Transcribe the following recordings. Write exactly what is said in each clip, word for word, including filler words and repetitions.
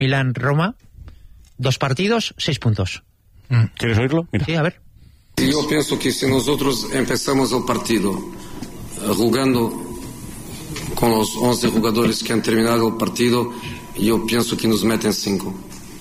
Milán-Roma, dos partidos, seis puntos. ¿Quieres oírlo? Mira. Sí, a ver. Yo pienso que si nosotros empezamos el partido uh, jugando con los once jugadores que han terminado el partido, yo pienso que nos meten cinco.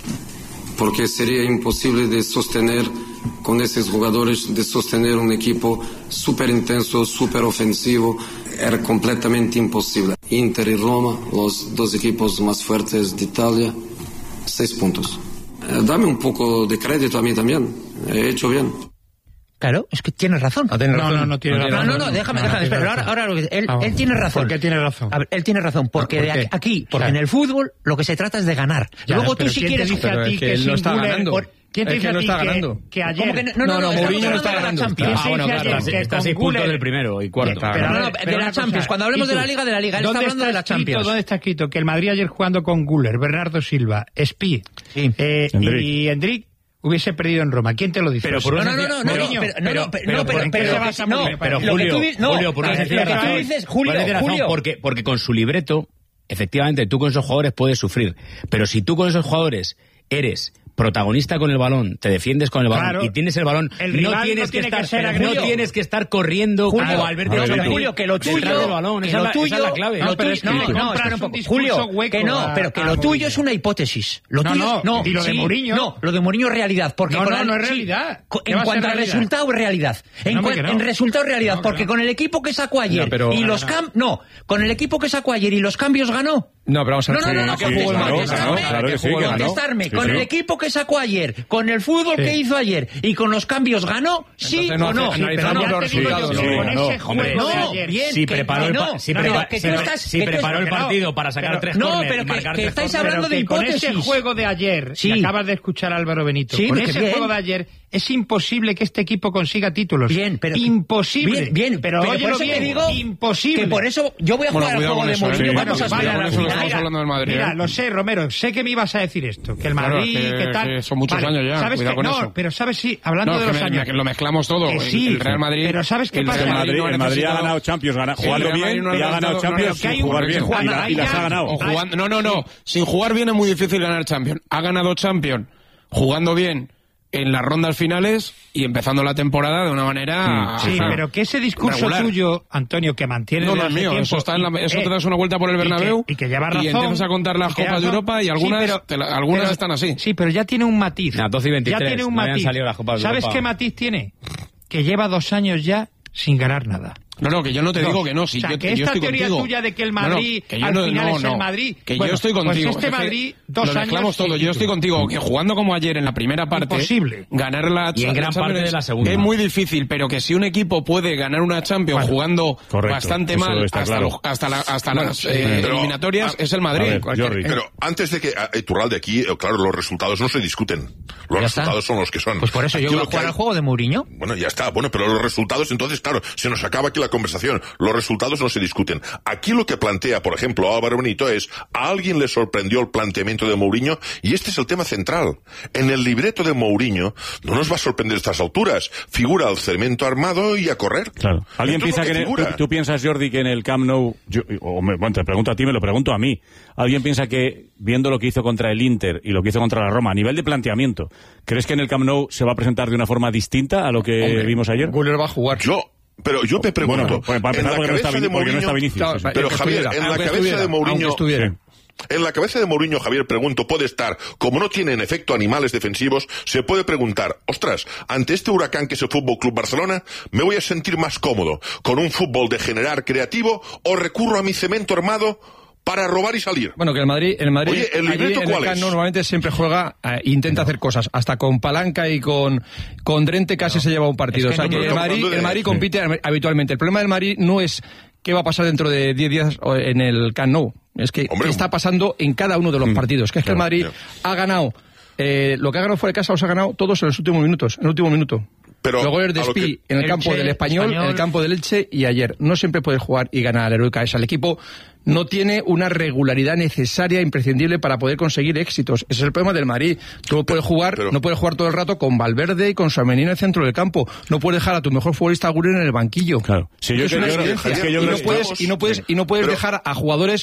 Porque sería imposible de sostener con esos jugadores, de sostener un equipo súper intenso, súper ofensivo. Era completamente imposible. Inter y Roma, los dos equipos más fuertes de Italia, seis puntos. Eh, dame un poco de crédito a mí también. He hecho bien. Claro, es que tiene razón. No, tiene razón. no, no tiene No, razón. no, no, déjame, déjame, espera, ahora, ahora lo que- él, Ah, él tiene razón. ¿Por qué tiene razón? A ver, él tiene razón, porque ¿Por de qué? aquí, aquí, porque Claro. en el fútbol lo que se trata es de ganar. Ya, Luego tú pero si ¿quién te quieres... dice a Pero ti es que que él no sin está Guller- ganando. por- ¿Quién te Es dice que a no ti está que, ganando. que ¿Cómo ayer... que no? No, no, No, no, no, estamos Mourinho no hablando está de la ganando. Champions. ¿Quién Ah, te bueno, dice a claro, ti está, que está a con seis puntos Guller- del primero y cuarto. Pero, No, no, a ver, de pero la una Champions, cosa, cuando hablemos ¿y de tú? la Liga, de la Liga, él está ¿Dónde hablando de la escrito, Champions. ¿Dónde está escrito que el Madrid ayer jugando con Guller, Bernardo Silva, Spi Sí. eh, Endrick. y Endrick hubiese perdido en Roma? ¿Quién te lo dice? Pero por No, una no, no, no, no, Mourinho, pero, no, pero- no, pero, pero no, pero, ¿por qué pero, se basa no, Mourinho? Pero lo que Julio, tú dices, no, Julio, por una lo que sencilla tú razón. dices, Por Julio, una sencilla razón, Julio. porque, porque con su libreto, efectivamente, tú con esos jugadores puedes sufrir. Pero si tú con esos jugadores eres protagonista con el balón, te defiendes con el balón Claro. y tienes el balón, El no rival tienes no que tiene estar, que ser no agresivo. tienes que estar corriendo Julio, como Valverde. no, o pero Pedri. Julio, que lo Detrás tuyo, del balón, que esa, lo es la- esa tuyo, es la clave. lo tuyo, pero es que no, le no, compras espera un un poco. discurso Julio, hueco que no, a- pero que a lo tuyo Mourinho. es una hipótesis. Lo No, tuyo no, es, no, y lo de sí, Mourinho. no, lo de Mourinho es realidad, porque No, con no, el- no es sí, realidad. co- ¿Qué en va a cuanto ser al realidad? resultado es realidad. En, No, cua- hombre, que no. en resultado es realidad, No, porque no. con el equipo que sacó ayer No, pero- y los cam no, con el equipo que sacó ayer y los cambios ganó. No, pero vamos a ver. No, no, no, no, ¿a qué jugó el contestarme, Madrid? ganó, claro que sí, que ganó. contestarme, Sí, con sí. el equipo que sacó ayer, con el fútbol Sí. que hizo ayer y con los cambios ganó, sí Entonces no o no. hace- Sí, analizamos pero no, los te digo yo resultados, que sí, con ganó. ese Hombre, juego de no, ayer, bien, si que- preparó que el no, pa- si no, prepara- no, que si tú pre- estás- si que tú preparó el estás- partido para sacar pero- tres no, córner pero y que- marcar que tres estáis córner. hablando de Pero que con hipótesis. ese juego de ayer, Sí. que acabas de escuchar a Álvaro Benito, Sí, con pero que ese bien. juego de ayer es imposible que este equipo consiga títulos. Bien, pero imposible. Bien, bien, pero, por óyelo eso te bien, digo imposible. que por eso yo voy a Bueno, jugar al cuidado juego con de eso, Mourinho, ¿eh? vamos Sí, a cuidado esperar con a la eso que final. estamos hablando del Madrid, Mira, ¿eh? lo sé, Romero, sé que me ibas a decir esto, que el Claro, Madrid, que- que tal. que son muchos años ya, ¿sabes cuidado que, con no, eso. pero sabes, sí, hablando No, de que los me- años. me- lo mezclamos todo. Que El- sí, el Real Madrid. pero ¿sabes qué el pasa? El Madrid, no ha el Madrid ha necesitado- ganado Champions, gana- Sí, jugando el Real bien Madrid no y ha ha ganado necesitado- Champions que hay sin un- jugar bien. Juan, Y la- ahí y las ya- ha ganado. O jugando, no, no, no. Sin jugar bien es muy difícil ganar Champions. Ha ganado Champions jugando bien en las rondas finales y empezando la temporada de una manera... Sí, ah, pero que ese discurso regular. tuyo, Antonio, que mantiene No, no desde es hace mío, tiempo, eso está en la, y- eso eh, te das una vuelta por el y que- Bernabéu y que lleva razón, y empiezas a contar las y que copas de razón. Europa y Sí, algunas, pero- te la- algunas pero- están así. Sí, pero ya tiene un matiz. Nah, doce y veintitrés, ya tiene un no habían matiz. salido las copas de ¿Sabes Europa. qué matiz tiene? Que lleva dos años ya sin ganar nada. No, no, que yo no te Dos. digo que no, si o sea, yo, que yo esta estoy teoría contigo. tuya de que el No, no, Madrid que yo al no- final no, es no, el Madrid. que Bueno, yo estoy contigo. Pues Es este que Madrid, dos lo años mezclamos todo. sin Yo estoy título. contigo, que jugando como ayer en la primera parte, Imposible. ganar la Y en gran Champions parte de la segunda. es muy difícil, pero que si un equipo puede ganar una Champions Bueno, jugando correcto, bastante eso mal está hasta, claro. los- hasta, la- hasta Bueno, las sí, eh, pero- eliminatorias, a- es el Madrid. a ver, Cualquier- Jordi. Pero antes de que a Iturralde aquí, eh, claro, los resultados no se discuten. Los Ya está. resultados son los que son. Pues por eso yo Aquí voy a lo que jugar hay- al juego de Mourinho. Bueno, ya está. Bueno, pero los resultados, entonces, claro, se nos acaba aquí la conversación. Los resultados no se discuten. Aquí lo que plantea, por ejemplo, Álvaro Benito es, a alguien le sorprendió el planteamiento de Mourinho, y este es el tema central. En el libreto de Mourinho, no nos va a sorprender estas alturas. Figura el cemento armado y a correr. Claro. ¿Alguien Esto es piensa lo que, en el- figura. tú, tú piensas, Jordi, que en el Camp Nou, yo- o me, bueno, te pregunto a ti, me lo pregunto a mí, ¿alguien piensa que, viendo lo que hizo contra el Inter y lo que hizo contra la Roma, a nivel de planteamiento, ¿crees que en el Camp Nou se va a presentar de una forma distinta a lo que Hombre, vimos ayer? Guller va a jugar. Yo, pero yo me pregunto, Bueno, pues, para en empezar, la porque no está cabeza de Vini- porque no está Mourinho, Vinicius. Claro, Sí, sí. pero aunque Javier, estuviera, en la aunque cabeza estuviera, de Mourinho, aunque estuviera. Sí. En la cabeza de Mourinho, Javier, pregunto, puede estar, como no tiene en efecto animales defensivos, se puede preguntar, ostras, ante este huracán que es el Fútbol Club Barcelona, ¿me voy a sentir más cómodo con un fútbol de generar creativo o recurro a mi cemento armado para robar y salir? Bueno, que el Madrid, el Madrid Oye, ¿el allí libreto en el cuál Camp es? Nou normalmente siempre juega, eh, intenta hacer cosas, hasta con palanca y con, con Drente casi se lleva un partido. Es que o sea no, que no, el no, Madrid, hablando de- el Madrid sí. compite habitualmente. El problema del Madrid no es qué va a pasar dentro de diez días o en el Camp Nou, es que Hombre, qué está pasando en cada uno de los partidos. Que es que el claro, Madrid ya. ha ganado, eh, lo que ha ganado fuera de casa los ha ganado todos en los últimos minutos, en el último minuto. Pero Luego el a de lo Spi que- en el Elche, campo del Español, Español. en el campo del Elche y ayer. No siempre puede jugar y ganar heroica esa. El equipo no tiene una regularidad necesaria, imprescindible para poder conseguir éxitos. Ese es el problema del Madrid. Tú no puedes jugar, pero- no puedes jugar todo el rato con Valverde y con Tchouaméni en el centro del campo. No puedes dejar a tu mejor futbolista Guller en el banquillo. Claro. Sí, yo es creo- una yo creo- evidencia. es que yo y, creo no que puedes, estamos- y no puedes y no puedes Pero- dejar a jugadores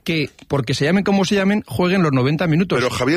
que, porque se llamen como se llamen, jueguen los noventa minutos. Pero Javier,